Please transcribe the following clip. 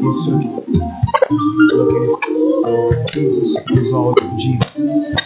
Yes, sir. Look at it. Jesus is all Jesus.